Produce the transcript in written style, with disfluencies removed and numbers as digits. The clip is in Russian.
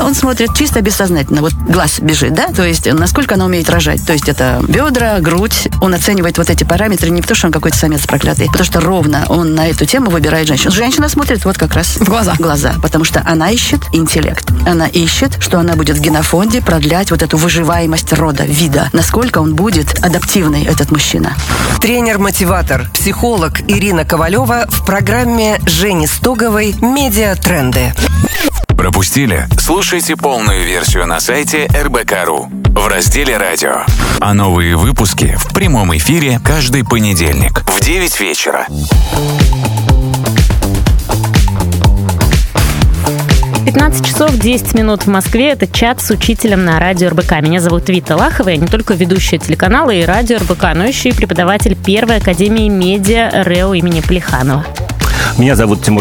он смотрит чисто бессознательно. Вот глаз бежит, да? То есть, насколько она умеет рожать. То есть, это бедра, грудь. Он оценивает вот эти параметры не потому, что он какой-то самец проклятый, потому что ровно он на эту тему выбирает женщину. Женщина смотрит вот как раз в глаза, потому что она ищет интеллект. Она ищет, что она будет в генофонде продлять вот эту выживаемость рода, вида. Насколько он будет адаптивный, этот мужчина. Тренер-мотиватор, психолог Ирина Ковалева в программе Жени Стоговой «Медиатренды». Пропустили? Слушайте полную версию на сайте РБК.ру в разделе «Радио». А новые выпуски в прямом эфире каждый понедельник в 9 вечера. 15 часов 10 минут в Москве. Это чат с учителем на радио РБК. Меня зовут Вита Лахова. Я не только ведущая телеканала и радио РБК, но еще и преподаватель Первой академии медиа РЭО имени Плеханова. Меня зовут Тимур